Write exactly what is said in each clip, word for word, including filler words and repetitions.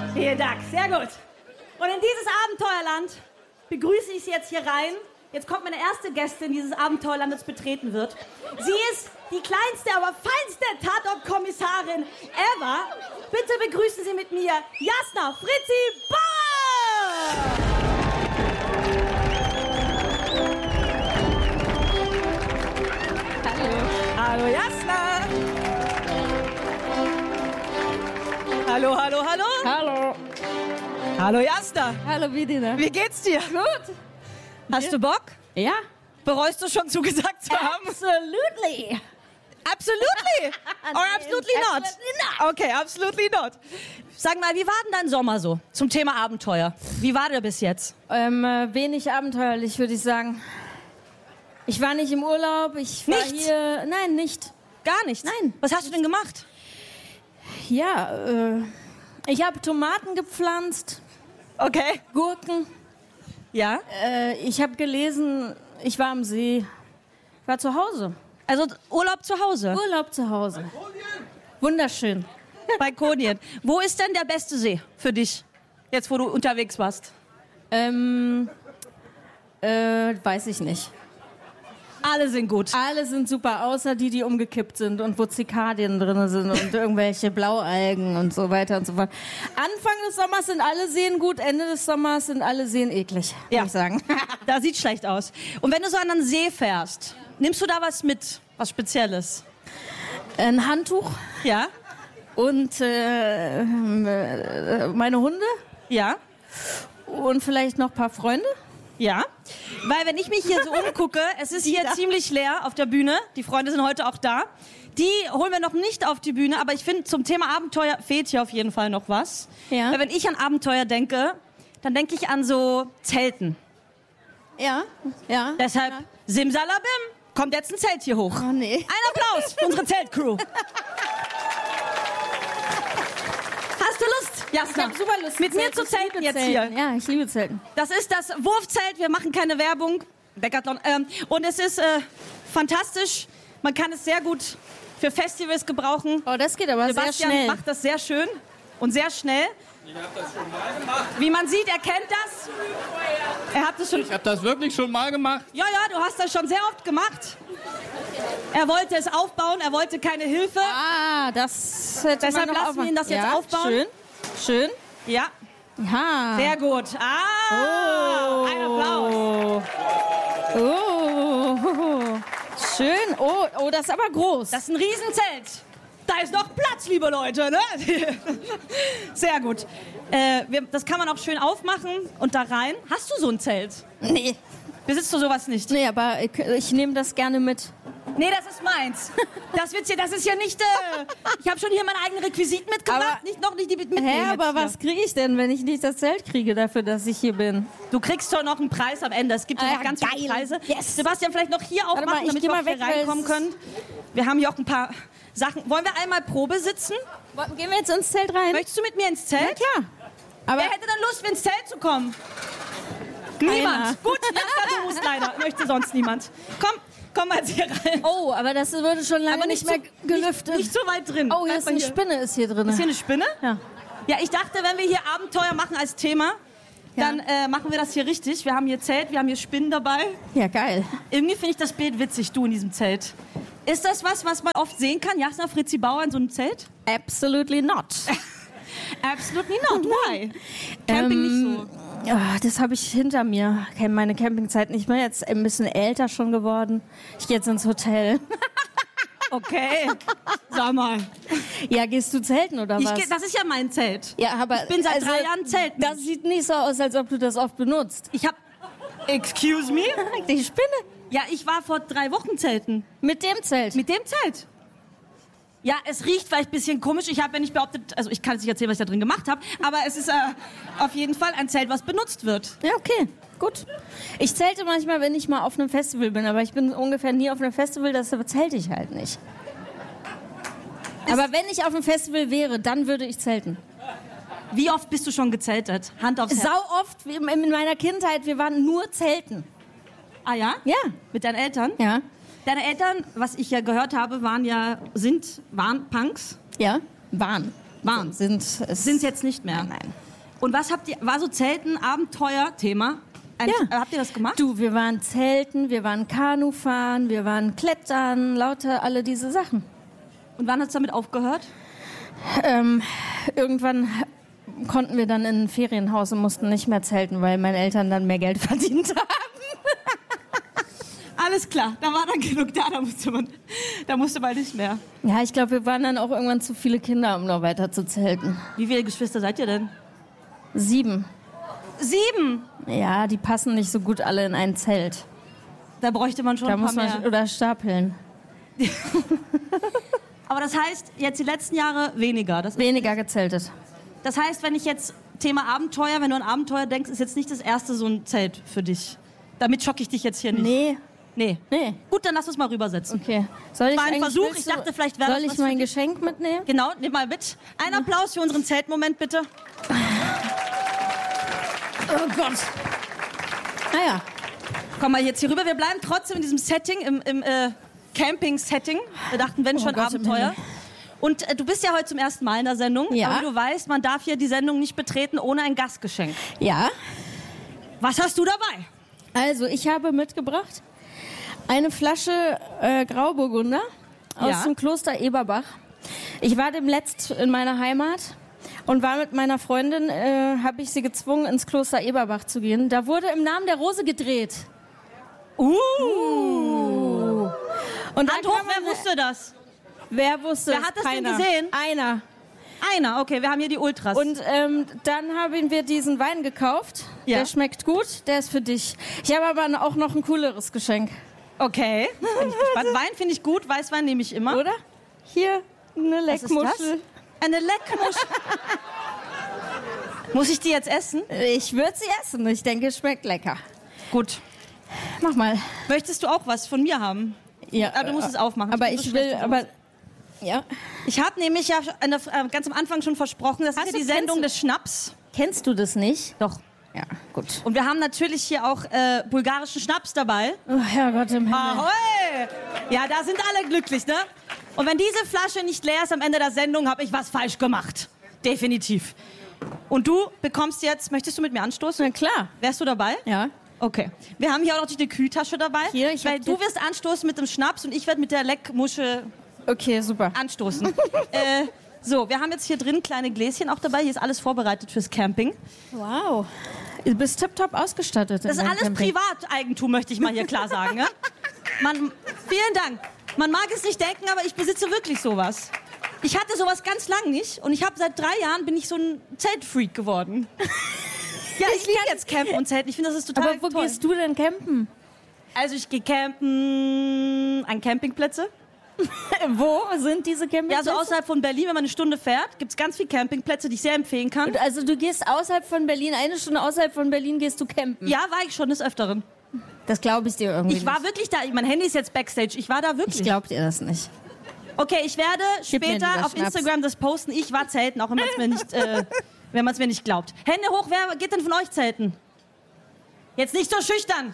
Vielen Dank, sehr gut. Und in dieses Abenteuerland begrüße ich Sie jetzt hier rein. Jetzt kommt meine erste Gästin dieses Abenteuerlandes betreten wird. Sie ist die kleinste, aber feinste Tatort-Kommissarin ever. Bitte begrüßen Sie mit mir Jasna Fritzi Bauer! Hallo. Hallo Jasna. Hallo, hallo, hallo. Hallo. Hallo Jasna. Hallo Vidina. Wie geht's dir? Gut. Hast Ja. du Bock? Ja. Bereust du schon zugesagt zu haben? Absolutely. Absolutely. Or absolutely not? Absolutely not. Okay, absolutely not. Sag mal, wie war denn dein Sommer so zum Thema Abenteuer? Wie war der bis jetzt? Ähm, äh, wenig abenteuerlich, würde ich sagen. Ich war nicht im Urlaub, ich war Nichts? hier... Nein, nicht. Gar nichts? Nein. Was hast du denn gemacht? Ja, äh, ich habe Tomaten gepflanzt, Okay. Gurken. Ja? Äh, ich habe gelesen, ich war am See. Ich war zu Hause. Also Urlaub zu Hause? Urlaub zu Hause. Wunderschön. Bei Konien. Wo ist denn der beste See für dich, jetzt wo du unterwegs warst? Ähm, äh, weiß ich nicht. Alle sind gut. Alle sind super, außer die, die umgekippt sind und wo Zikadien drin sind und irgendwelche Blaualgen und so weiter und so fort. Anfang des Sommers sind alle Seen gut, Ende des Sommers sind alle Seen eklig, Ja. würde ich sagen. Da sieht schlecht aus. Und wenn du so an einen See fährst, nimmst du da was mit? Was Spezielles? Ein Handtuch Ja? und äh, äh, meine Hunde Ja? und vielleicht noch ein paar Freunde. Ja, weil wenn ich mich hier so umgucke, es ist hier ziemlich leer auf der Bühne. Die Freunde sind heute auch da. Die holen wir noch nicht auf die Bühne, aber ich finde, zum Thema Abenteuer fehlt hier auf jeden Fall noch was. Ja. Weil wenn ich an Abenteuer denke, dann denke ich an so Zelten. Ja, ja. Deshalb, Simsalabim, kommt jetzt ein Zelt hier hoch. Oh nee. Ein Applaus für unsere Zeltcrew. Hast du Lust, Jasna? Ich hab super Lust. Mit mir Zelten. zu Ich zelten liebe jetzt Zelten. hier. Ja, ich liebe Zelten. Das ist das Wurfzelt. Wir machen keine Werbung. Decathlon. Ähm, und es ist äh, fantastisch. Man kann es sehr gut für Festivals gebrauchen. Oh, das geht aber Sebastian sehr schnell. macht das sehr schön und sehr schnell. Ich habe das schon mal gemacht. Wie man sieht, er kennt das. Er hat es schon. Ich habe das wirklich schon mal gemacht. Ja, ja, du hast das schon sehr oft gemacht. Er wollte es aufbauen, er wollte keine Hilfe. Ah, das hätte Deshalb man noch lassen wir ihn das jetzt ja, aufbauen. Schön, schön. Ja, Ja. sehr gut. Ah, ein Applaus. Oh, schön. Oh, oh, das ist aber groß. Das ist ein Riesenzelt. Da ist noch Platz, liebe Leute. Ne? Sehr gut. Äh, wir, das kann man auch schön aufmachen und da rein. Hast du so ein Zelt? nee. Besitzt du sowas nicht? Nee, aber ich, ich nehme das gerne mit. Nee, das ist meins. Das, wird's hier, das ist ja nicht... Äh, ich habe schon hier meine eigenen Requisiten mitgebracht. Aber- nicht, noch nicht die mitnehmen. Hä, jetzt aber hier. was kriege ich denn, wenn ich nicht das Zelt kriege dafür, dass ich hier bin? Du kriegst doch noch einen Preis am Ende. Es gibt ja Ah, noch ganz viele geil. Preise. Yes. Sebastian, vielleicht noch hier Warte aufmachen, mal, ich damit geh wir mal auch hier weg, weil reinkommen es- können. Wir haben hier auch ein paar Sachen. Wollen wir einmal Probe sitzen? Gehen wir jetzt ins Zelt rein? Möchtest du mit mir ins Zelt? Ja, klar. Aber Wer hätte dann Lust, ins Zelt zu kommen? Niemand. Keiner. Gut, Jasna, du musst leider. Möchte sonst niemand. Komm, komm mal jetzt hier rein. oh, aber das wurde schon lange Aber nicht, nicht mehr so- gelüftet. Nicht, nicht so weit drin. oh, hier Bleib ist mal eine Spinne ist hier drin. Ist hier eine Spinne? Ja. Ja, ich dachte, wenn wir hier Abenteuer machen als Thema, Ja. dann äh, machen wir das hier richtig. Wir haben hier Zelt, wir haben hier Spinnen dabei. Ja, geil. Irgendwie finde ich das Bild witzig, du in diesem Zelt. Ist das was, was man oft sehen kann? Jasna Fritzi Bauer in so einem Zelt? Absolutely not. Absolutely not. Why? Camping Ähm, nicht so. Ja, das habe ich hinter mir. Ich kenne meine Campingzeit nicht mehr. Jetzt ein bisschen älter schon geworden. Ich gehe jetzt ins Hotel. Okay. Sag mal. Ja, gehst du zelten oder Ich was? geh, das ist ja mein Zelt. ja, aber Ich bin seit also, drei Jahren zelten. Das sieht nicht so aus, als ob du das oft benutzt. Ich hab... Excuse me? Die Spinne. Ja, ich war vor drei Wochen zelten. Mit dem Zelt. Mit dem Zelt. Ja, es riecht vielleicht ein bisschen komisch. Ich habe ja nicht behauptet, also ich kann jetzt nicht erzählen, was ich da drin gemacht habe, aber es ist äh, auf jeden Fall ein Zelt, was benutzt wird. Ja, okay. Gut. Ich zelte manchmal, wenn ich mal auf einem Festival bin, aber ich bin ungefähr nie auf einem Festival, deshalb zelte ich halt nicht. Aber wenn ich auf einem Festival wäre, dann würde ich zelten. Wie oft bist du schon gezeltet? Hand aufs Herz. Sau oft, in meiner Kindheit, wir waren nur zelten. Ah ja? Ja. Mit deinen Eltern? Ja. Deine Eltern, was ich ja gehört habe, waren ja, sind, waren Punks. Ja. Waren. Waren. Sind es Sind jetzt nicht mehr. Nein. Und was habt ihr, war so Zelten, Abenteuer-Thema? Ein, Ja. äh, Habt ihr das gemacht? Du, wir waren Zelten, wir waren Kanufahren, wir waren Klettern, lauter alle diese Sachen. Und wann hat es damit aufgehört? Ähm, irgendwann konnten wir dann in ein Ferienhaus und mussten nicht mehr zelten, weil meine Eltern dann mehr Geld verdient haben. Alles klar, da war dann genug da, da musste man, da musste man nicht mehr. Ja, ich glaube, wir waren dann auch irgendwann zu viele Kinder, um noch weiter zu zelten. Wie viele Geschwister seid ihr denn? Sieben. Sieben! Ja, die passen nicht so gut alle in ein Zelt. Da bräuchte man schon Da ein paar muss man mehr. oder stapeln. Aber das heißt, jetzt die letzten Jahre weniger. Das, Weniger gezeltet. das heißt, wenn ich jetzt Thema Abenteuer, wenn du an Abenteuer denkst, ist jetzt nicht das erste so ein Zelt für dich. Damit schocke ich dich jetzt hier nicht. Nee, Nee. nee. Gut, dann lass uns mal rübersetzen. Okay. Soll ich War ein eigentlich- Versuch, willst ich du- dachte, vielleicht wäre Soll das ich was mein für dich. Geschenk mitnehmen? Genau, nimm mal mit. Ein Applaus für unseren Zeltmoment, bitte. Oh Gott. Naja. Komm mal jetzt hier rüber. Wir bleiben trotzdem in diesem Setting, im, im äh, Camping-Setting. Wir dachten, wenn Oh schon Gott im Abenteuer. Himmel. Und äh, du bist ja heute zum ersten Mal in der Sendung. Ja. Aber du weißt, man darf hier die Sendung nicht betreten ohne ein Gastgeschenk. Ja. Was hast du dabei? Also, ich habe mitgebracht eine Flasche äh, Grauburgunder aus Ja. dem Kloster Eberbach. Ich war demletzt in meiner Heimat und war mit meiner Freundin, äh, habe ich sie gezwungen, ins Kloster Eberbach zu gehen. Da wurde im Namen der Rose gedreht. Uh. Und da Hand hoch, kann man- wer wusste das? Wer wusste Wer es? hat das denn Keiner. gesehen? Einer. Einer, okay, wir haben hier die Ultras. Und ähm, dann haben wir diesen Wein gekauft. Ja. Der schmeckt gut, der ist für dich. Ich habe aber auch noch ein cooleres Geschenk. okay. Bin ich gespannt. Wein finde ich gut, Weißwein nehme ich immer. Oder? Hier, eine Was ist das? Leckmuschel. Eine Leckmuschel. Muss ich die jetzt essen? Ich würde sie essen. Ich denke, es schmeckt lecker. Gut. Mach mal. Möchtest du auch was von mir haben? Ja, Aber du musst es aufmachen. Aber bin so ich schlecht will, in aber sowas. ja. Ich habe nämlich ja an der, äh, ganz am Anfang schon versprochen, das Hast ist ja du- die Sendung kennst du- des Schnaps. Kennst du das nicht? Doch. Ja, gut. Und wir haben natürlich hier auch äh, bulgarischen Schnaps dabei. Oh Herrgott im Himmel. Ahoi! Ja, da sind alle glücklich, ne? Und wenn diese Flasche nicht leer ist am Ende der Sendung, habe ich was falsch gemacht. Definitiv. Und du bekommst jetzt, möchtest du mit mir anstoßen? Na klar. Wärst du dabei? Ja. Okay. Wir haben hier auch noch die Kühltasche dabei. Hier, ich hab weil du die- wirst anstoßen mit dem Schnaps und ich werde mit der Leckmuschel Okay, super. anstoßen. äh, so, wir haben jetzt hier drin kleine Gläschen auch dabei. Hier ist alles vorbereitet fürs Camping. Wow. Du bist tipptopp ausgestattet. Das ist alles Privateigentum, möchte ich mal hier klar sagen. Ne? Man, vielen Dank. Man mag es nicht denken, aber ich besitze wirklich sowas. Ich hatte sowas ganz lang nicht und ich habe seit drei Jahren bin ich so ein Zeltfreak geworden. Ja, ich liebe jetzt Campen und Zelten. Ich finde, das ist total Aber wo toll. gehst du denn campen? Also ich gehe campen an Campingplätze. Wo sind diese Ja, Campingplätze? so außerhalb von Berlin, wenn man eine Stunde fährt, gibt es ganz viele Campingplätze, die ich sehr empfehlen kann. Also du gehst außerhalb von Berlin, eine Stunde außerhalb von Berlin gehst du campen. Ja, war ich schon des Öfteren. Das glaube ich dir irgendwie Ich war nicht. wirklich da. Mein Handy ist jetzt Backstage. Ich war da wirklich. Ich glaube dir das nicht. Okay, ich werde Gib mir später lieber auf Schnaps. Instagram das posten. Ich war zelten, auch wenn man es mir nicht, äh, wenn man es mir nicht glaubt. Hände hoch, wer geht denn von euch zelten? Jetzt nicht so schüchtern.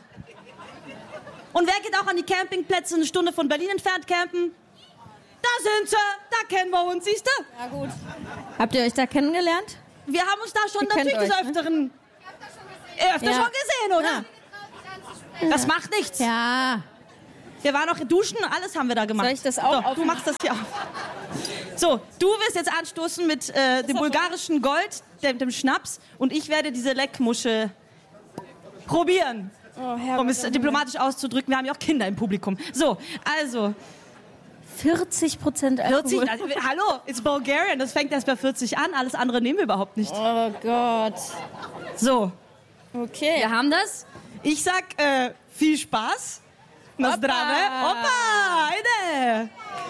Und wer geht auch an die Campingplätze eine Stunde von Berlin entfernt campen? Da sind sie, da kennen wir uns, siehst du? Ja gut. Habt ihr euch da kennengelernt? Wir haben uns da schon Ihr kennt natürlich des euch, ne? Öfteren öfter Ja. schon gesehen, oder? Das macht nichts. Ja. Wir waren auch duschen, alles haben wir da gemacht. Soll ich das auch so, Du aufmachen? machst das hier auf. So, du wirst jetzt anstoßen mit äh, dem bulgarischen Gold, dem, dem Schnaps, und ich werde diese Leckmuschel probieren. Oh, Herr Um es diplomatisch auszudrücken, wir haben ja auch Kinder im Publikum. So, also, vierzig Prozent Alkohol. vierzig, also, hallo, it's Bulgarian, das fängt erst bei vierzig an, alles andere nehmen wir überhaupt nicht. Oh Gott. So, Okay. wir haben das. Ich sag, äh, viel Spaß. Na Hoppa. zdrave. Opa, eine.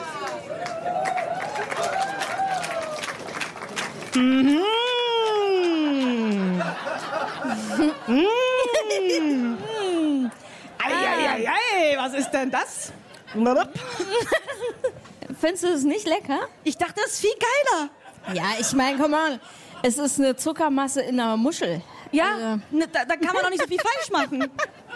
Mhm. Mhm. Ei, ei, ei, ei, was ist denn das? Findest du es nicht lecker? Ich dachte, das ist viel geiler. Ja, ich meine, komm mal. Es ist eine Zuckermasse in einer Muschel. Ja, Also, ne, da, da kann man doch nicht so viel falsch machen.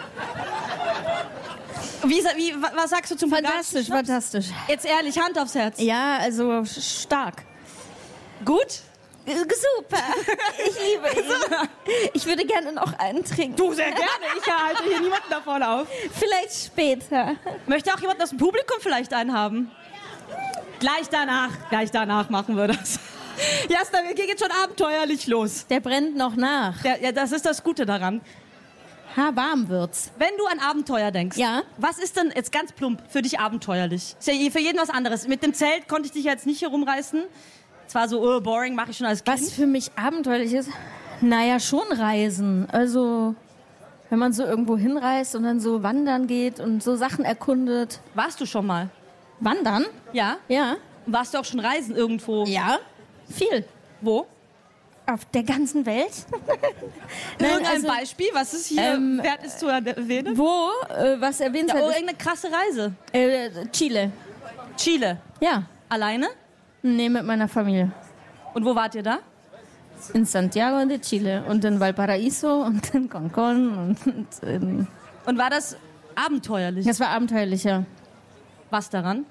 Wie, sa- wie, wa- was sagst du zum fantastisch, bulgarischen Schnaps? fantastisch. Jetzt ehrlich, Hand aufs Herz. Ja, also stark. Gut? Super. Ich liebe ihn. Ich würde gerne noch einen trinken. Du, sehr gerne. Ich halte hier niemanden davon auf. Vielleicht später. Möchte auch jemand aus dem Publikum vielleicht einen haben? Gleich danach. Gleich danach machen wir das. Jasna, wir gehen jetzt schon abenteuerlich los. Der brennt noch nach. Ja, ja, das ist das Gute daran. Ha, warm wird's. Wenn du an Abenteuer denkst, ja. Was ist denn jetzt ganz plump für dich abenteuerlich? Ist ja für jeden was anderes. Mit dem Zelt konnte ich dich jetzt nicht hier rumreißen. Es war so, oh, boring, mache ich schon als Kind. Was für mich abenteuerlich ist? Naja, schon Reisen. Also, wenn man so irgendwo hinreist und dann so wandern geht und so Sachen erkundet. Warst du schon mal? Wandern? Ja. Ja. Warst du auch schon reisen irgendwo? Ja. Viel. Wo? Auf der ganzen Welt. Irgendein also, Beispiel, was ist hier ähm, wert ist zu erwähnen? Wo? Äh, was erwähnt ja, oh, irgendeine krasse Reise. Äh, Chile. Chile? Ja. Alleine? Nee, mit meiner Familie. Und wo wart ihr da? In Santiago de Chile und in Valparaíso und in Concón und in... Und war das abenteuerlich? Das war abenteuerlicher. Was daran?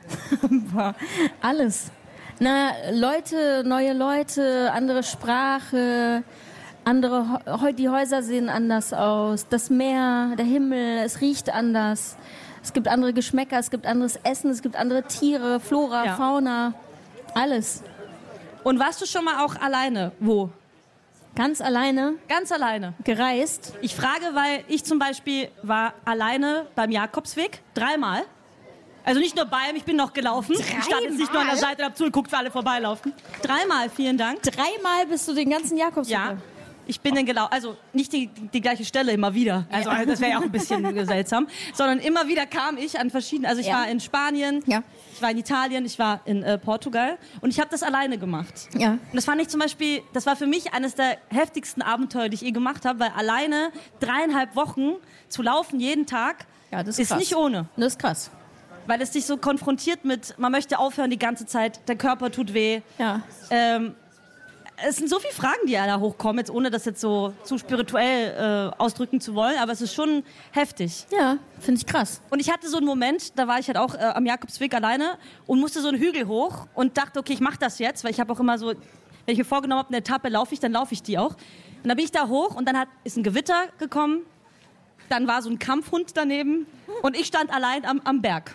War alles. Na, Leute, neue Leute, andere Sprache, andere, die Häuser sehen anders aus, das Meer, der Himmel, es riecht anders. Es gibt andere Geschmäcker, es gibt anderes Essen, es gibt andere Tiere, Flora, ja. Fauna, alles. Und warst du schon mal auch alleine? Wo? Ganz alleine? Ganz alleine. Gereist? Ich frage, weil ich zum Beispiel war alleine beim Jakobsweg, dreimal. Also nicht nur beim, ich bin noch gelaufen. Dreimal? Ich stand jetzt nicht nur an der Seite und hab zugeguckt, für alle vorbeilaufen. Dreimal, vielen Dank. Dreimal bist du den ganzen Jakobsweg? Ja, ich bin den gelaufen. Also nicht die, die gleiche Stelle immer wieder. Also ja. Das wäre ja auch ein bisschen seltsam. Sondern immer wieder kam ich an verschiedenen... Also ich ja. war in Spanien, ja. ich war in Italien, ich war in äh, Portugal. Und ich habe das alleine gemacht. Ja. Und das fand ich zum Beispiel... Das war für mich eines der heftigsten Abenteuer, die ich je gemacht habe. Weil alleine dreieinhalb Wochen zu laufen jeden Tag ja, das ist ist, krass. nicht ohne. Das ist krass. Weil es dich so konfrontiert mit, man möchte aufhören die ganze Zeit, der Körper tut weh. Ja. Ähm, es sind so viele Fragen, die ja da hochkommen, jetzt ohne das jetzt so zu spirituell äh, ausdrücken zu wollen, aber es ist schon heftig. Ja, finde ich krass. Und ich hatte so einen Moment, da war ich halt auch äh, am Jakobsweg alleine und musste so einen Hügel hoch und dachte, okay, ich mache das jetzt, weil ich habe auch immer so, wenn ich mir vorgenommen habe, eine Etappe laufe ich, dann laufe ich die auch. Und dann bin ich da hoch und dann hat, ist ein Gewitter gekommen, dann war so ein Kampfhund daneben und ich stand allein am, am Berg.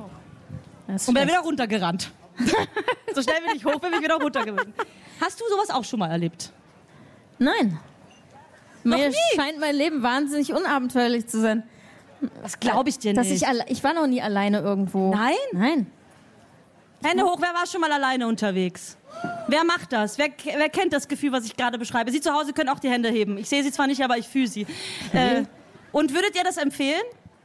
Und bin wieder runtergerannt. So schnell bin ich hoch, bin ich wieder runtergerannt. Hast du sowas auch schon mal erlebt? Nein. Noch Mir nie? scheint mein Leben wahnsinnig unabenteuerlich zu sein. Das glaube ich dir Dass nicht. Ich, alle- ich war noch nie alleine irgendwo. Nein? Nein. Hände hoch, wer war schon mal alleine unterwegs? Wer macht das? Wer, wer kennt das Gefühl, was ich gerade beschreibe? Sie zu Hause können auch die Hände heben. Ich sehe sie zwar nicht, aber ich fühle sie. Äh, und würdet ihr das empfehlen?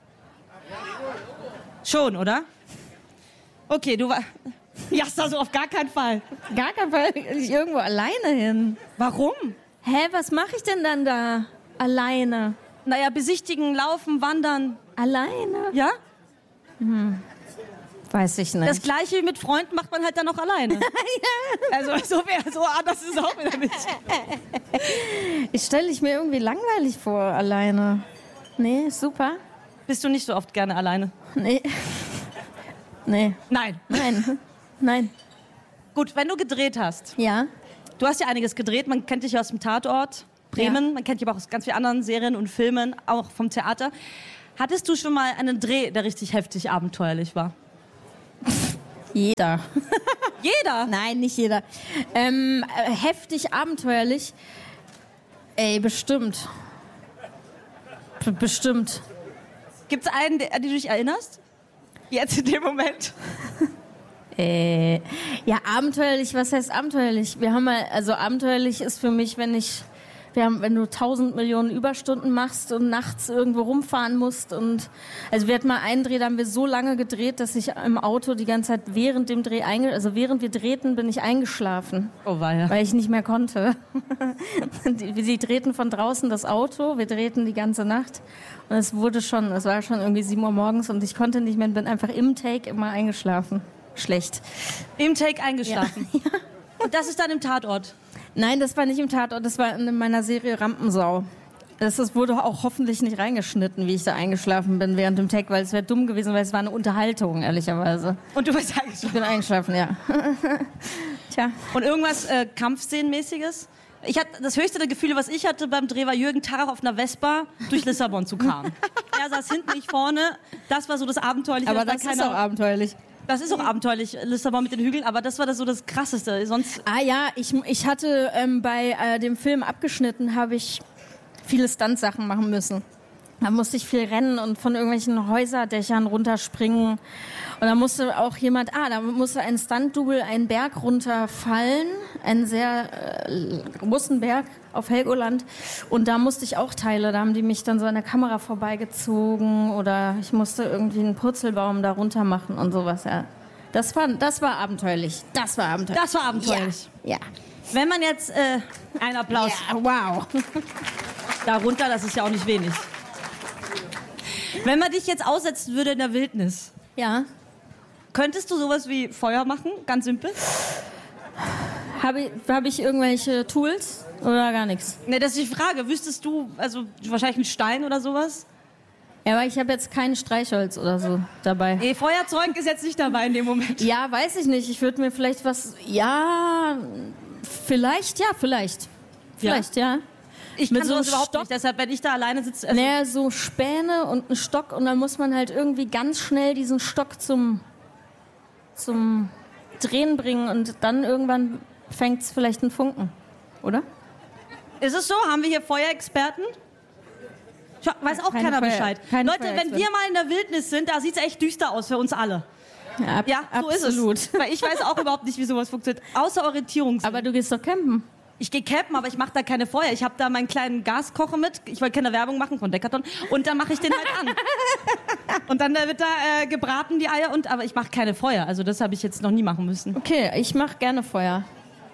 Schon, oder? Okay, du war... Jasna, so auf gar keinen Fall. Gar kein Fall. Ich irgendwo alleine hin. Warum? Hä, was mache ich denn dann da? Alleine. Naja, besichtigen, laufen, wandern. Alleine? Ja? Hm. Weiß ich nicht. Das Gleiche mit Freunden macht man halt dann noch alleine. Ja. Also so, wär, so anders ist es auch wieder nicht. Ich stelle ich mir irgendwie langweilig vor, alleine. Nee, super. Bist du nicht so oft gerne alleine? Nee. Nee. Nein. Nein. Nein. Gut, wenn du gedreht hast. Ja. Du hast ja einiges gedreht. Man kennt dich ja aus dem Tatort, Bremen. Ja. Man kennt dich aber auch aus ganz vielen anderen Serien und Filmen, auch vom Theater. Hattest du schon mal einen Dreh, der richtig heftig abenteuerlich war? Jeder. Jeder? Nein, nicht jeder. Ähm, äh, heftig abenteuerlich. Ey, bestimmt. B- bestimmt. Gibt's einen, an den du dich erinnerst? Jetzt in dem Moment? Äh, ja, abenteuerlich, was heißt abenteuerlich? Wir haben mal, also abenteuerlich ist für mich, wenn ich, wir haben, wenn du tausend Millionen Überstunden machst und nachts irgendwo rumfahren musst und, also wir hatten mal einen Dreh, da haben wir so lange gedreht, dass ich im Auto die ganze Zeit während dem Dreh, einge, also während wir drehten, bin ich eingeschlafen. Oh weia. Weil ich nicht mehr konnte. die, die drehten von draußen das Auto, wir drehten die ganze Nacht. Und es wurde schon, es war schon irgendwie sieben Uhr morgens und ich konnte nicht mehr, bin einfach im Take immer eingeschlafen. Schlecht. Im Take eingeschlafen? Ja. Ja. Und das ist dann im Tatort? Nein, das war nicht im Tatort, das war in meiner Serie Rampensau. Das, das wurde auch hoffentlich nicht reingeschnitten, wie ich da eingeschlafen bin während dem Take, weil es wäre dumm gewesen, weil es war eine Unterhaltung, ehrlicherweise. Und du bist eingeschlafen? Ich bin eingeschlafen, ja. Tja. Und irgendwas äh, Kampfszenenmäßiges? Ich hatte das höchste Gefühl, was ich hatte beim Dreh, war Jürgen Tarach auf einer Vespa durch Lissabon zu kramen. Er saß hinten, ich vorne. Das war so das Abenteuerliche. Aber das ist auch abenteuerlich. Das ist auch abenteuerlich, Lissabon mit den Hügeln, aber das war das so das Krasseste. Sonst Ah ja, ich, ich hatte ähm, bei äh, dem Film abgeschnitten, habe ich viele Stuntsachen machen müssen. Da musste ich viel rennen und von irgendwelchen Häuserdächern runterspringen. Und da musste auch jemand, ah, da musste ein Stunt-Double einen Berg runterfallen, einen sehr äh, großen Berg auf Helgoland. Und da musste ich auch Teile, da haben die mich dann so an der Kamera vorbeigezogen oder ich musste irgendwie einen Purzelbaum da runter machen und sowas, ja. Das war, das war abenteuerlich. Das war abenteuerlich. das war abenteuerlich. Ja. Wenn man jetzt, äh, ein Applaus. Ja, wow. Darunter, das ist ja auch nicht wenig. Wenn man dich jetzt aussetzen würde in der Wildnis, Ja. könntest du sowas wie Feuer machen? Ganz simpel? Habe ich, hab ich irgendwelche Tools oder gar nichts? Ne, das ist die Frage. Wüsstest du, also wahrscheinlich mit Stein oder sowas? Ja, aber ich habe jetzt kein Streichholz oder so dabei. Nee, Feuerzeug ist jetzt nicht dabei in dem Moment. Ja, weiß ich nicht. Ich würde mir vielleicht was... Ja, vielleicht, ja, vielleicht. Vielleicht, ja. Ich Mit kann so einem sowas überhaupt Stock? nicht. Deshalb, wenn ich da alleine sitze... Also Naja, so Späne und ein Stock und dann muss man halt irgendwie ganz schnell diesen Stock zum, zum Drehen bringen und dann irgendwann fängt es vielleicht einen Funken, oder? ist es so? Haben wir hier Feuerexperten? Ich weiß auch Keine keiner Feuer- Bescheid. keine Leute, wenn Feuerexperten. wir mal in der Wildnis sind, da sieht es echt düster aus für uns alle. Ja, ab, Ja, so absolut. ist es. Weil ich weiß auch überhaupt nicht, wie sowas funktioniert. Außer Orientierungssinn. Aber du gehst doch campen. Ich gehe campen, aber ich mache da keine Feuer. Ich habe da meinen kleinen Gaskocher mit. Ich wollte keine Werbung machen von Decathlon. Und dann mache ich den halt an. Und dann äh, wird da äh, gebraten, die Eier. Und, aber ich mache keine Feuer. Also das habe ich jetzt noch nie machen müssen. Okay, ich mache gerne Feuer.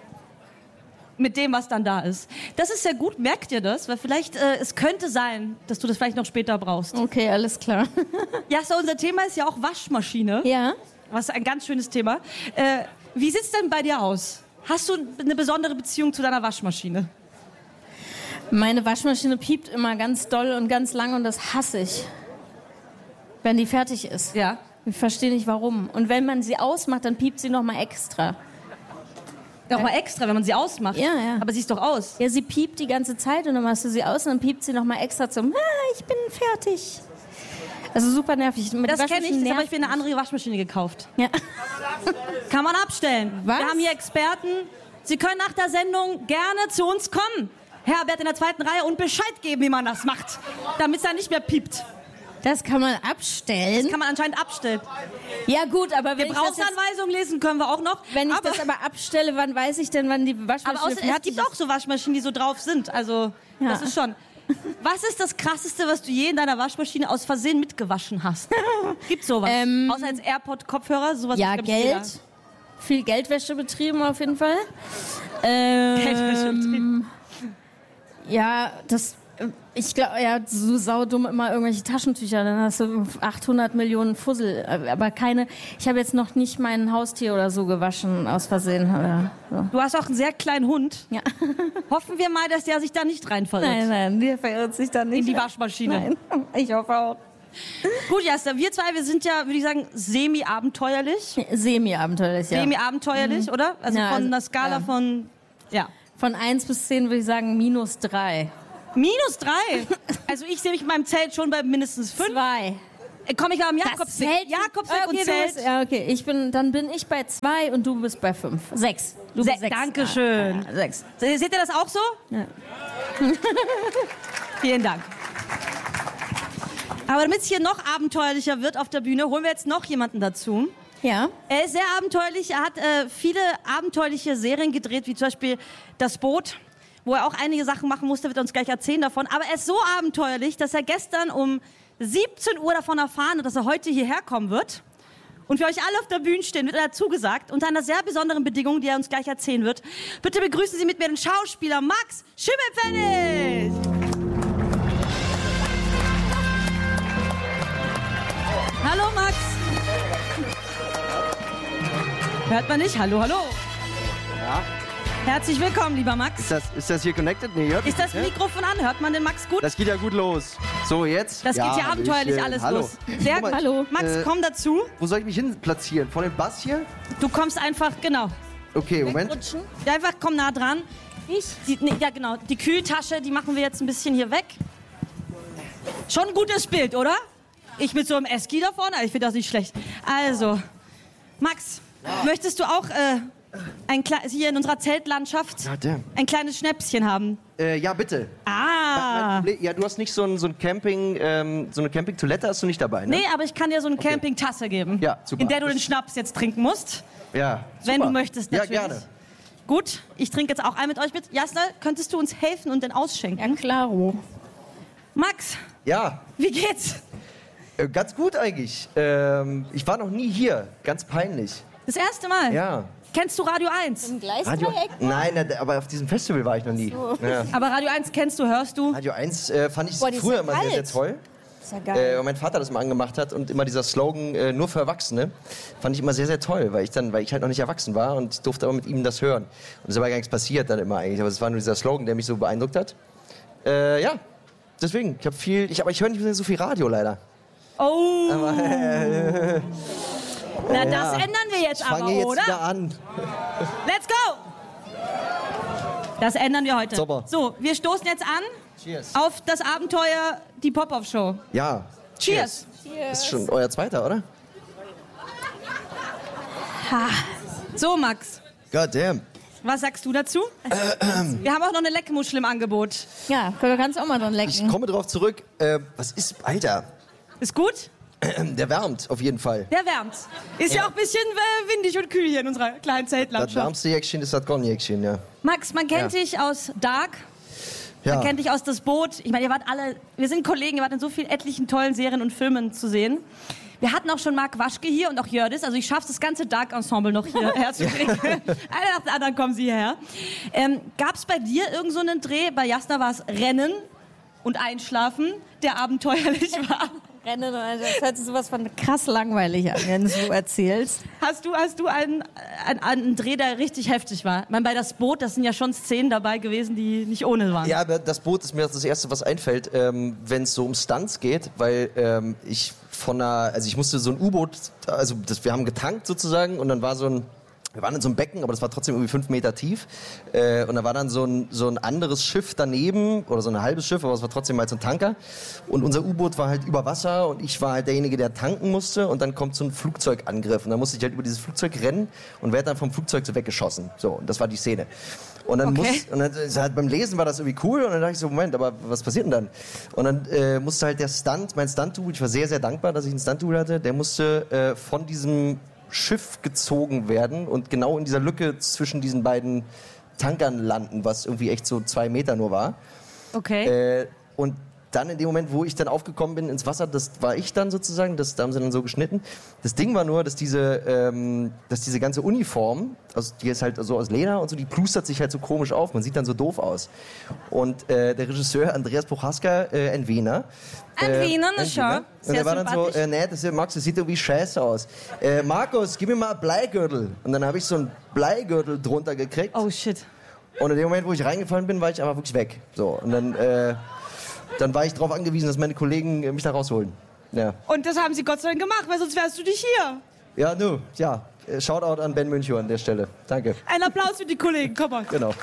Mit dem, was dann da ist. Das ist sehr gut. Merkt ihr das? Weil vielleicht, äh, es könnte sein, dass du das vielleicht noch später brauchst. Okay, alles klar. Ja, so unser Thema ist ja auch Waschmaschine. Ja. Was ein ganz schönes Thema. Äh, wie sieht's denn bei dir aus? Hast du eine besondere Beziehung zu deiner Waschmaschine? Meine Waschmaschine piept immer ganz doll und ganz lang und das hasse ich, wenn die fertig ist. Ja. Ich verstehe nicht, warum. Und wenn man sie ausmacht, dann piept sie noch mal extra. Noch mal extra, wenn man sie ausmacht. Ja, ja. Aber sie ist doch aus. Ja, sie piept die ganze Zeit und dann machst du sie aus und dann piept sie noch mal extra zum, ah, ich bin fertig. Also super nervig. Mit Das kenne ich, Waschmaschinen das habe ich nervt mir eine andere Waschmaschine gekauft. mich. Ja. Kann man abstellen. Was? Wir haben hier Experten. Sie können nach der Sendung gerne zu uns kommen, Herbert in der zweiten Reihe, und Bescheid geben, wie man das macht, damit es dann nicht mehr piept. Das kann man abstellen. Kann man anscheinend abstellen. Ja gut, aber wenn ich, das jetzt, Gebrauchsanweisung lesen können wir auch noch. wenn ich aber, das aber abstelle, wann weiß ich denn, wann die Waschmaschine aber außer, es fertig gibt ist? auch so Waschmaschinen, die so drauf sind. Also, Ja. das ist schon. Was ist das Krasseste, was du je in deiner Waschmaschine aus Versehen mitgewaschen hast? Gibt's sowas? Ähm, Außer als AirPod-Kopfhörer? Sowas Ja, macht, glaub ich, Geld. Viel Geldwäsche betrieben auf jeden Fall. Ähm, jeder. Geldwäsche betrieben. Ja, das, äh, ich glaube, ja, so saudumm immer irgendwelche Taschentücher, dann hast du achthundert Millionen Fussel, aber keine, ich habe jetzt noch nicht mein Haustier oder so gewaschen aus Versehen. Oder so. Du hast auch einen sehr kleinen Hund. Ja. Hoffen wir mal, dass der sich da nicht rein verirrt. Nein, nein, der verirrt sich da nicht. In die Waschmaschine. Nein, ich hoffe auch. Gut, Jasta, wir zwei, wir sind ja, würde ich sagen, semi-abenteuerlich. Semi-abenteuerlich, ja. Semi-abenteuerlich, oder? Also Ja, von also, einer Skala ja. von, ja. Von eins bis zehn würde ich sagen minus drei. Minus drei. Also ich sehe mich in meinem Zelt schon bei mindestens fünf. Zwei. Äh, Komm ich mal am Das Jakobsweg. Zelt- Jakobsweg okay, und du Zelt. bist, ja, okay. Ich bin, dann bin ich bei zwei und du bist bei fünf. Sechs. Du Se- bist sechs. Dankeschön. Ja, sechs. Se- Seht ihr das auch so? Ja. Vielen Dank. Aber damit es hier noch abenteuerlicher wird auf der Bühne, holen wir jetzt noch jemanden dazu. Ja. Er ist sehr abenteuerlich. Er hat äh, viele abenteuerliche Serien gedreht, wie zum Beispiel Das Boot, wo er auch einige Sachen machen musste, wird er uns gleich erzählen davon. Aber er ist so abenteuerlich, dass er gestern um siebzehn Uhr davon erfahren hat, dass er heute hierher kommen wird. Und für euch alle auf der Bühne stehen, wird er zugesagt, unter einer sehr besonderen Bedingung, die er uns gleich erzählen wird. Bitte begrüßen Sie mit mir den Schauspieler Max Schimmelpfennig! Hallo Max! Hört man nicht? Hallo, hallo! Ja. Herzlich willkommen, lieber Max. Ist das, ist das hier connected? Nee, hört Ist das mich, ne? Mikrofon an? Hört man den Max gut? Das geht ja gut los. So, jetzt? Das geht ja abenteuerlich Hallöchen. alles Hallo. los. Sehr Guck gut. mal, Hallo. Max, Äh, komm dazu. Wo soll ich mich hin platzieren? Vor dem Bass hier? Du kommst einfach, genau. Okay, Moment. Wegrutschen. Ja, einfach komm nah dran. Ich? Die, nee, ja, genau. Die Kühltasche, die machen wir jetzt ein bisschen hier weg. Schon ein gutes Bild, oder? Ich mit so einem Eski da vorne? Ich finde das nicht schlecht. Also, Max, möchtest du auch äh, ein Kle- hier in unserer Zeltlandschaft Ja, damn. ein kleines Schnäpschen haben? Äh, ja, bitte. Mein Ah. Problem, ja, du hast nicht so ein, so ein Camping, ähm, so eine Campingtoilette hast du nicht dabei, ne? Nee, aber ich kann dir so eine Campingtasse geben. Ja, super. In der du den Schnaps jetzt trinken musst. Ja, Wenn super. du möchtest, natürlich. Ja, gerne. Gut, ich trinke jetzt auch ein mit euch mit. Jasna, könntest du uns helfen und den ausschenken? Ja, klaro. Max, Ja, wie geht's? äh, ganz gut eigentlich. Ähm, ich war noch nie hier, ganz peinlich. Das erste Mal? Ja. Kennst du Radio eins? Im Radio, Gleisdreieck? nein, na, aber auf diesem Festival war ich noch nie. Ja. Aber Radio eins kennst du, hörst du? Radio eins äh, fand ich Boah, die ist früher ja immer sehr, sehr kalt. toll. Ist ja geil. Äh, und mein Vater das immer angemacht hat und immer dieser Slogan äh, nur für Erwachsene, fand ich immer sehr, sehr toll, weil ich dann, weil ich halt noch nicht erwachsen war und durfte aber mit ihm das hören. Und es ist aber gar nichts passiert dann immer eigentlich, aber es war nur dieser Slogan, der mich so beeindruckt hat. Äh, ja, deswegen, ich habe viel, ich, aber ich höre nicht mehr so viel Radio leider. Oh, Aber, äh, na das ja. ändern wir jetzt ich aber, fange jetzt oder? wieder an. Let's go! Das ändern wir heute. Super. So, wir stoßen jetzt an Cheers. auf das Abenteuer, die Pop-Off-Show. Ja. Cheers! Das ist schon euer zweiter, oder? So, Max, God damn. was sagst du dazu? Wir haben auch noch eine Leckmuschel im Angebot. Ja, du kannst auch mal dran Ich lecken. komme drauf zurück. Äh, was ist, Alter, Ist gut? der wärmt auf jeden Fall. Der wärmt. Ist ja, auch ein bisschen äh, windig und kühl hier in unserer kleinen Das Zeltlandschaft. wärmste Jäckchen ist das Gonjäckchen, ja. Max, man kennt Ja. dich aus Dark, Ja. man kennt dich aus Das Boot. Ich meine, ihr wart alle, wir sind Kollegen, ihr wart in so vielen etlichen tollen Serien und Filmen zu sehen. Wir hatten auch schon Marc Waschke hier und auch Jördis, also ich schaffe das ganze Dark-Ensemble noch hier herzukriegen. Einer nach dem anderen kommen sie hierher. Ähm, Gab es bei dir irgend so einen Dreh? Bei Jasna war es Rennen und Einschlafen, der abenteuerlich war. Rennen, das hört sich sowas von krass langweilig an, wenn du so erzählst. Hast du, hast du einen, einen, einen Dreh, der richtig heftig war? Ich meine, bei Das Boot, das sind ja schon Szenen dabei gewesen, die nicht ohne waren. Ja, aber das Boot ist mir das Erste, was einfällt, ähm, wenn es so um Stunts geht, weil ähm, ich von einer, also ich musste so ein U-Boot, also das, wir haben getankt sozusagen und dann war so ein, wir waren in so einem Becken, aber das war trotzdem irgendwie fünf Meter tief. Äh, und da war dann so ein, so ein anderes Schiff daneben, oder so ein halbes Schiff, aber es war trotzdem halt so ein Tanker. Und unser U-Boot war halt über Wasser und ich war halt derjenige, der tanken musste. Und dann kommt so ein Flugzeugangriff. Und dann musste ich halt über dieses Flugzeug rennen und werde dann vom Flugzeug so weggeschossen. So, und das war die Szene. Und dann Okay. muss, und dann, halt beim Lesen war das irgendwie cool. Und dann dachte ich so, Moment, aber was passiert denn dann? Und dann äh, musste halt der Stunt, mein Stunt-Double, ich war sehr, sehr dankbar, dass ich einen Stunt-Double hatte, der musste äh, von diesem Schiff gezogen werden und genau in dieser Lücke zwischen diesen beiden Tankern landen, was irgendwie echt so zwei Meter nur war. Okay. Äh, und dann in dem Moment, wo ich dann aufgekommen bin ins Wasser, das war ich dann sozusagen, das, da haben sie dann so geschnitten. Das Ding war nur, dass diese, ähm, dass diese ganze Uniform, also die ist halt so aus Leder und so, die plustert sich halt so komisch auf. Man sieht dann so doof aus. Und äh, der Regisseur Andreas Prochaska, äh, ein Wiener. Ein Wiener, na ein schau. Wiener. Sehr Und er war dann so, sympathisch. äh, nee, das, Max, das sieht irgendwie scheiße aus. Äh, Markus, gib mir mal einen Bleigürtel. Und dann habe ich so einen Bleigürtel drunter gekriegt. Oh shit. Und in dem Moment, wo ich reingefallen bin, war ich aber wirklich weg. So, und dann, äh, dann war ich darauf angewiesen, dass meine Kollegen äh, mich da rausholen. Ja, Und das haben sie Gott sei Dank gemacht, weil sonst wärst du nicht hier. ja, nu, ja. Äh, Shoutout an Ben Münchow an der Stelle. Danke. Ein Applaus für die Kollegen, komm mal. Genau.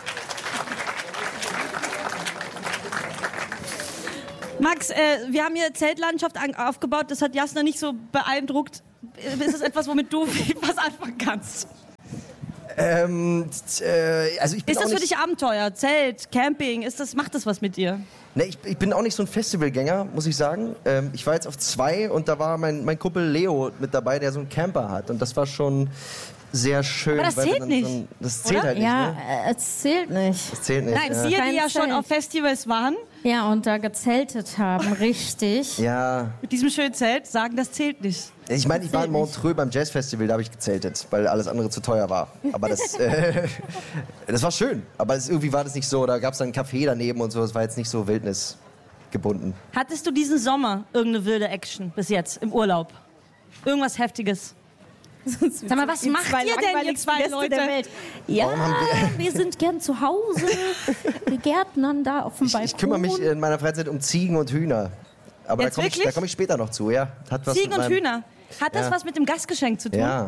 Max, äh, wir haben hier Zeltlandschaft an- aufgebaut, das hat Jasna nicht so beeindruckt. Ist das etwas, womit du was anfangen kannst? Ähm, t- äh, also ich bin Ist das auch für nicht, dich Abenteuer, Zelt, Camping? Ist das, macht das was mit dir? ne, ich, ich bin auch nicht so ein Festivalgänger, muss ich sagen. Ähm, ich war jetzt auf zwei und da war mein, mein Kumpel Leo mit dabei, der so einen Camper hat. Und das war schon sehr schön. Aber das weil wir zählt dann nicht, So ein, das zählt oder? halt nicht, Ja, ne? äh, es zählt nicht. Das zählt nicht. Nein, ja. wir, die Kein ja schon Zelt. auf Festivals waren, Ja, und da gezeltet haben, richtig. Ja, mit diesem schönen Zelt, sagen, das zählt nicht. ich meine, ich war in zählt nicht. Montreux beim Jazzfestival, da habe ich gezeltet, weil alles andere zu teuer war. Aber das, äh, das war schön. Aber es, irgendwie war das nicht so, da gab es dann einen Café daneben und so, es war jetzt nicht so wildnisgebunden. Hattest du diesen Sommer irgendeine wilde Action bis jetzt im Urlaub? Irgendwas Heftiges? Sag mal, was Die macht zwei ihr denn, ihr langweiligsten zwei Gäste Leute? der Welt? Ja, Warum haben wir sind gern zu Hause. Wir gärtnern da auf dem Ich, Balkon. ich kümmere mich in meiner Freizeit um Ziegen und Hühner. Aber da Jetzt komme ich, wirklich? da komm ich später noch zu, ja. Hat was Ziegen mit und meinem- Hühner. Hat das Ja. was mit dem Gastgeschenk zu tun? Ja.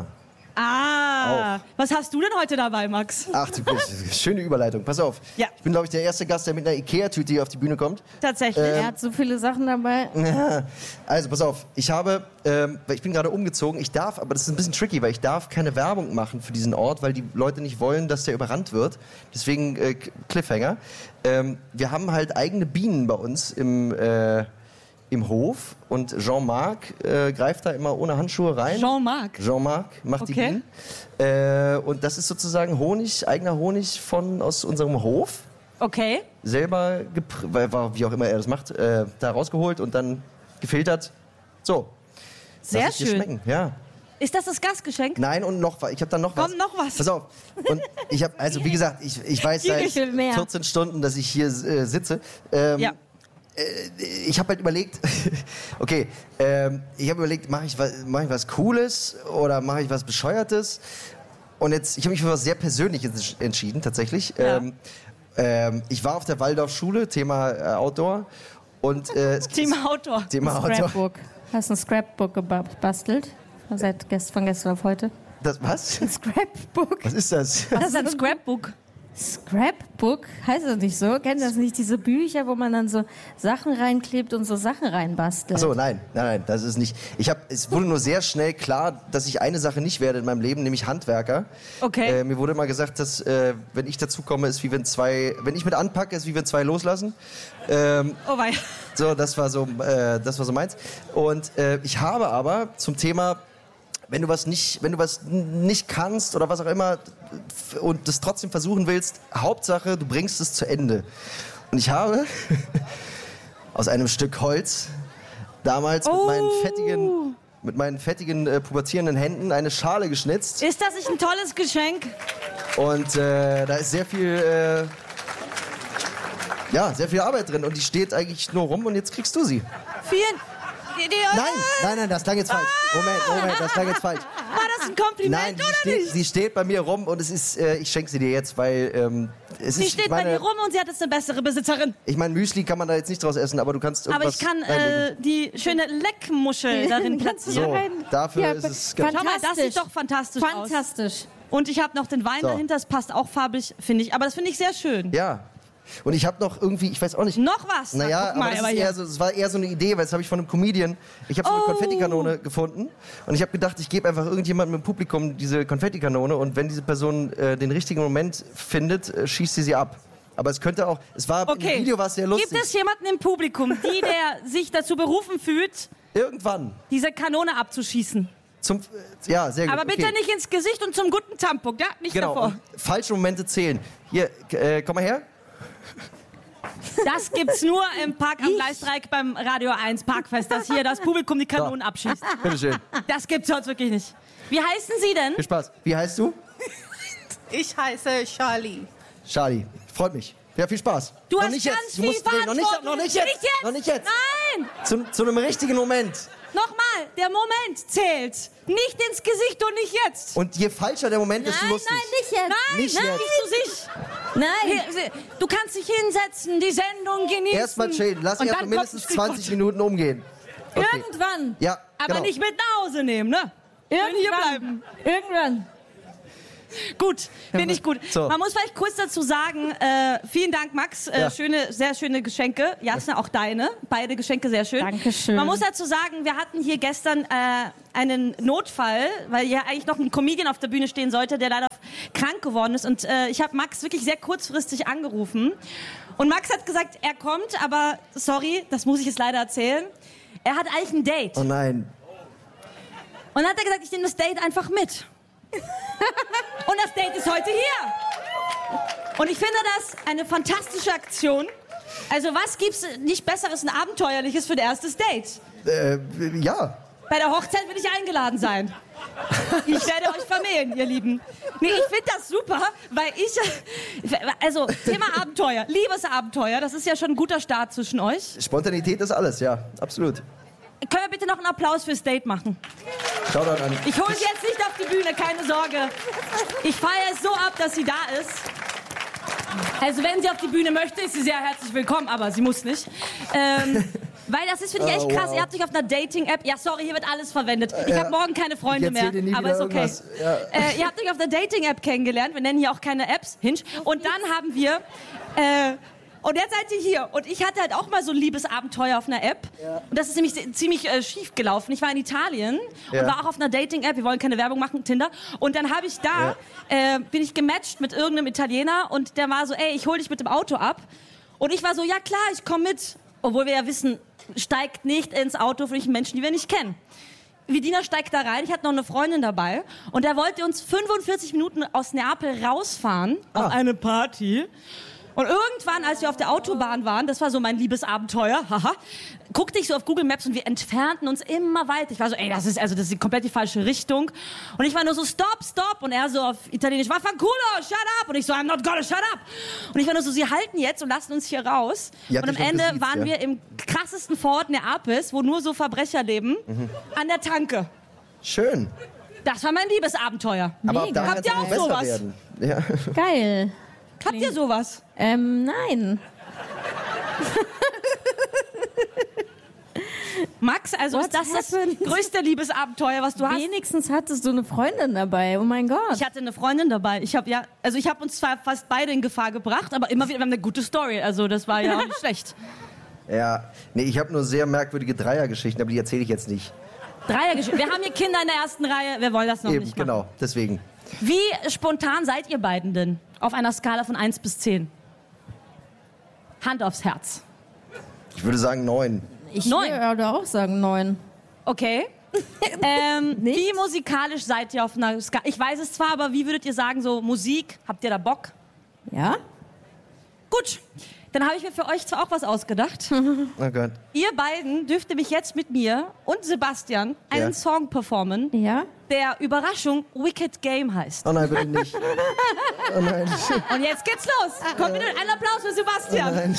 Ah, Auch. was hast du denn heute dabei, Max? Ach, du bist, schöne Überleitung. Pass auf. Ja. Ich bin, glaube ich, der erste Gast, der mit einer Ikea-Tüte hier auf die Bühne kommt. Tatsächlich. Er hat so viele Sachen dabei. Also, pass auf. Ich habe, ähm, weil ich bin gerade umgezogen. Ich darf, aber das ist ein bisschen tricky, weil ich darf keine Werbung machen für diesen Ort, weil die Leute nicht wollen, dass der überrannt wird. Deswegen äh, Cliffhanger. Ähm, wir haben halt eigene Bienen bei uns im... Äh, im Hof und Jean-Marc äh, greift da immer ohne Handschuhe rein. Jean-Marc? Jean-Marc macht die Okay. Bienen. Äh, und das ist sozusagen Honig, eigener Honig von, aus unserem Hof. Okay. Selber, gepr- weil- wie auch immer er das macht, äh, da rausgeholt und dann gefiltert. So. Sehr Lass es dir schön. schmecken. Ja. Ist das das Gastgeschenk? Nein, und noch was. Ich habe dann noch was. Komm, noch was. Pass auf. Und ich habe, also wie gesagt, ich, ich weiß seit Ich will mehr. vierzehn Stunden, dass ich hier äh, sitze. Ähm, Ja. Ich habe halt überlegt, okay, ähm, ich habe überlegt, mache ich, was- mach ich was Cooles oder mache ich was Bescheuertes? Und jetzt, ich habe mich für was sehr Persönliches entschieden, tatsächlich. Ja. Ähm, ähm, ich war auf der Waldorfschule, Thema äh, Outdoor. Und, äh, es- Thema Outdoor. Thema Outdoor. Scrapbook. Hast ein Scrapbook gebastelt? Seit gest von gestern auf heute. Das, was? Scrapbook. Was ist das? Das ist ein Scrapbook. Scrapbook? Heißt das nicht so? Kennt das nicht? Diese Bücher, wo man dann so Sachen reinklebt und so Sachen reinbastelt. Achso, nein, nein, nein, das ist nicht. Ich hab, es wurde nur sehr schnell klar, dass ich eine Sache nicht werde in meinem Leben, nämlich Handwerker. Okay. Äh, mir wurde mal gesagt, dass äh, wenn ich dazu komme, ist wie wenn zwei, wenn ich mit anpacke, ist wie wenn zwei loslassen. Ähm, Oh wei. so, das war so, äh, das war so meins. Und äh, ich habe aber zum Thema, wenn du was nicht, wenn du was n- nicht kannst oder was auch immer f- und das trotzdem versuchen willst, Hauptsache, du bringst es zu Ende. Und ich habe aus einem Stück Holz damals mit meinen fettigen, mit meinen fettigen äh, pubertierenden Händen eine Schale geschnitzt. Ist das nicht ein tolles Geschenk? Und äh, da ist sehr viel, äh, ja, sehr viel Arbeit drin. Und die steht eigentlich nur rum und jetzt kriegst du sie. Vielen. Die, die, Nein, nein, nein, das klang jetzt falsch. Moment, Moment, das klang jetzt falsch. War das ein Kompliment Nein, sie oder steht, nicht? sie steht bei mir rum und es ist, äh, ich schenke sie dir jetzt, weil ähm, es Sie ist, steht ich bei meine, dir rum und sie hat jetzt eine bessere Besitzerin. ich meine, Müsli kann man da jetzt nicht draus essen, aber du kannst Aber irgendwas ich kann reinlegen. äh, die schöne Leckmuschel darin platzieren. So, rein. dafür Ja, ist es ganz... Schau mal, das sieht doch fantastisch aus. Fantastisch. Und ich habe noch den Wein So. dahinter, das passt auch farbig, finde ich. Aber das finde ich sehr schön. Ja. Und ich habe noch irgendwie, ich weiß auch nicht... Noch was? Na, Naja, guck mal, aber das, aber ist hier. eher so, das war eher so eine Idee, weil das habe ich von einem Comedian. Ich habe so eine Oh. Konfettikanone gefunden und ich habe gedacht, ich gebe einfach irgendjemandem im Publikum diese Konfettikanone und wenn diese Person äh, den richtigen Moment findet, äh, schießt sie sie ab. Aber es könnte auch, es war Okay. im Video war es sehr lustig. Gibt es jemanden im Publikum, die, der sich dazu berufen fühlt, Irgendwann diese Kanone abzuschießen? zum, äh, ja, sehr gut. Aber bitte okay. nicht ins Gesicht und zum guten Tampon, ja? Nicht Genau. davor. Und falsche Momente zählen. Hier, äh, komm mal her. Das gibt's nur im Park am Gleisdreieck beim Radio eins Parkfest, dass hier das Publikum die Kanonen abschießt. Bitteschön. Das gibt's sonst wirklich nicht. Wie heißen Sie denn? Viel Spaß. Wie heißt du? Ich heiße Charlie. Charlie. Freut mich. Ja, viel Spaß. Du noch hast nicht ganz jetzt. Du viel musst, nee, noch nicht, Verantwortung. noch nicht jetzt. Nicht jetzt. Noch nicht jetzt. Nein! Zu, zu einem richtigen Moment. Nochmal, der Moment zählt. Nicht ins Gesicht und nicht jetzt. Und je falscher der Moment, desto Nein, lustig. nein, nicht jetzt. Nein, Nicht nein, jetzt. nicht zu sich. Nein. Hier, Du kannst dich hinsetzen, die Sendung genießen. Erstmal chillen. Lass Und dich dann einfach mindestens kommt ein zwanzig Minuten umgehen. Okay. Irgendwann. Ja, Aber genau. nicht mit nach Hause nehmen, ne? Schön hier bleiben. Irgendwann. Gut, finde ich gut. So. Man muss vielleicht kurz dazu sagen, äh, vielen Dank, Max. Äh, Ja. schöne, sehr schöne Geschenke. Jasna, auch deine. Beide Geschenke sehr schön. Dankeschön. Man muss dazu sagen, wir hatten hier gestern äh, einen Notfall, weil hier eigentlich noch ein Comedian auf der Bühne stehen sollte, der leider krank geworden ist. Und äh, ich habe Max wirklich sehr kurzfristig angerufen. Und Max hat gesagt, er kommt, aber sorry, das muss ich jetzt leider erzählen. Er hat eigentlich ein Date. Oh nein. Und dann hat er gesagt, ich nehme das Date einfach mit. Und das Date ist heute hier. Und ich finde das eine fantastische Aktion. Also was gibt's nicht Besseres, ein abenteuerliches für ein erstes Date? Äh, ja. Bei der Hochzeit will ich eingeladen sein. Ich werde euch vermählen, ihr Lieben. Nee, ich finde das super, weil ich, also Thema Abenteuer, Liebesabenteuer, das ist ja schon ein guter Start zwischen euch. Spontanität ist alles, ja. Absolut. Können wir bitte noch einen Applaus fürs Date machen? Shoutout an. Ich hole sie jetzt nicht auf die Bühne, keine Sorge. Ich feiere es so ab, dass sie da ist. Also wenn sie auf die Bühne möchte, ist sie sehr herzlich willkommen, aber sie muss nicht. Ähm, Weil das ist, finde ich, echt Oh, krass. wow. Ihr habt euch auf einer Dating-App... Ja, sorry, hier wird alles verwendet. Ich habe morgen keine Freunde Ich erzähl mehr, dir nie aber wieder ist okay. irgendwas. Ja. Äh, ihr habt euch auf einer Dating-App kennengelernt. Wir nennen hier auch keine Apps. Hinge. Und dann haben wir... Äh, und jetzt seid ihr hier. Und ich hatte halt auch mal so ein Liebesabenteuer auf einer App. Ja. Und das ist nämlich se- ziemlich äh, schief gelaufen. Ich war in Italien Ja. und war auch auf einer Dating-App. Wir wollen keine Werbung machen, Tinder. Und dann habe ich da, äh, bin ich gematcht mit irgendeinem Italiener. Und der war so, ey, ich hol dich mit dem Auto ab. Und ich war so, ja klar, ich komme mit. Obwohl wir ja wissen, steigt nicht ins Auto von Menschen, die wir nicht kennen. Vidina steigt da rein, ich hatte noch eine Freundin dabei. Und er wollte uns fünfundvierzig Minuten aus Neapel rausfahren Ah. auf eine Party. Und irgendwann, als wir auf der Autobahn waren, das war so mein Liebesabenteuer, haha, guckte ich so auf Google Maps und wir entfernten uns immer weiter. Ich war so, ey, das ist also das ist komplett die falsche Richtung. Und ich war nur so, stop, stop. Und er so auf Italienisch, Vaffanculo, shut up. Und ich so, I'm not gonna shut up. Und ich war nur so, sie halten jetzt und lassen uns hier raus. Ihr habt Und am euch noch Ende gesiezt, waren ja? wir im krassesten Vorort Neapels, wo nur so Verbrecher leben, Mhm. an der Tanke. Schön. Das war mein Liebesabenteuer. Aber ab da Habt kann's ihr ja nur auch besser sowas? werden. Ja. Geil. Habt ihr sowas? Ähm, nein. Max, also What ist das das happened? größte Liebesabenteuer, was du hast? Wenigstens hattest du eine Freundin dabei. Oh mein Gott. Ich hatte eine Freundin dabei. Ich habe ja, also ich habe uns zwar fast beide in Gefahr gebracht, aber immer wieder, wir haben eine gute Story. Also das war ja auch nicht schlecht. Ja, nee, ich habe nur sehr merkwürdige Dreiergeschichten, aber die erzähle ich jetzt nicht. Dreiergeschichte. Wir haben hier Kinder in der ersten Reihe. Wir wollen das noch Eben, nicht machen. genau, deswegen. Wie spontan seid ihr beiden denn? Auf einer Skala von eins bis zehn. Hand aufs Herz. Ich würde sagen neun. Ich Neun. würde auch sagen neun. Okay. ähm, Nicht? wie musikalisch seid ihr auf einer Skala? Ich weiß es zwar, aber wie würdet ihr sagen, so Musik? Habt ihr da Bock? Ja? Gut. Dann habe ich mir für euch zwar auch was ausgedacht. Oh Gott. Ihr beiden dürft nämlich jetzt mit mir und Sebastian einen Ja. Song performen, Ja? der Überraschung Wicked Game heißt. Oh nein, bitte nicht. Oh nein. Und jetzt geht's los. Kommt bitte einen Applaus für Sebastian. Nein.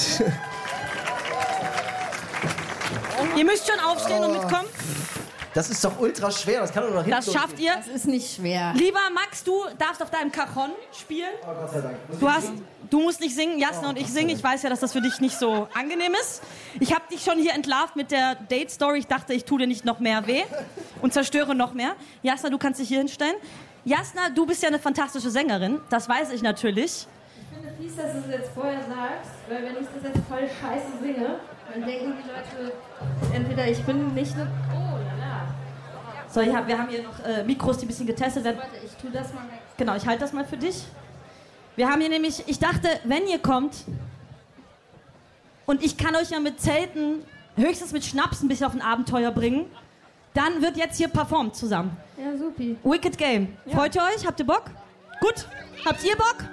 Ihr müsst schon aufstehen und mitkommen. Das ist doch ultra schwer, das kann doch noch hinten. Das schafft ihr. Das ist nicht schwer. Lieber Max, du darfst auf deinem Cajon spielen. Oh Gott sei Dank. Du, hast, du musst nicht singen, Jasna und ich singen. Ich weiß ja, dass das für dich nicht so angenehm ist. Ich habe dich schon hier entlarvt mit der Date-Story. Ich dachte, ich tue dir nicht noch mehr weh und zerstöre noch mehr. Jasna, du kannst dich hier hinstellen. Jasna, du bist ja eine fantastische Sängerin. Das weiß ich natürlich. Ich finde fies, dass du es jetzt vorher sagst, weil wenn ich das jetzt voll scheiße singe, dann denken die Leute entweder ich bin nicht eine... Oh, lala. So, ich hab, wir haben hier noch äh, Mikros, die ein bisschen getestet werden. Warte, ich tue das mal weg. Genau, ich halte das mal für dich. Wir haben hier nämlich, ich dachte, wenn ihr kommt und ich kann euch ja mit Zelten, höchstens mit Schnaps ein bisschen auf ein Abenteuer bringen, dann wird jetzt hier performt zusammen. Ja, supi. Wicked Game. Freut ihr euch? Habt ihr Bock? Gut. Habt ihr Bock?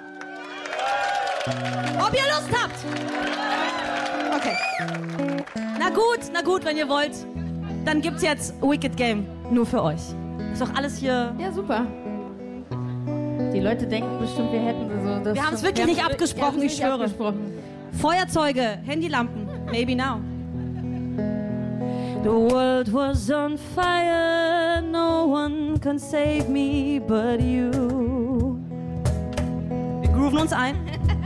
Ob ihr Lust habt? Okay. Na gut, na gut, wenn ihr wollt. Dann gibt's jetzt Wicked Game nur für euch. Ist doch alles hier... Ja, super. Die Leute denken bestimmt, wir hätten so das. Wir haben's wirklich nicht haben's- abgesprochen, wir haben's ich nicht schwöre. Abgesprochen. Feuerzeuge, Handylampen, maybe now. The world was on fire, no one can save me but you. Wir grooven uns ein.